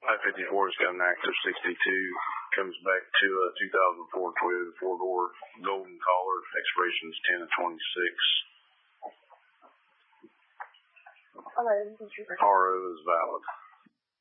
I-54 has got an active 62. Comes back to a 2004 Toyota 4-door golden collar. Expiration is 10/26. RO is valid.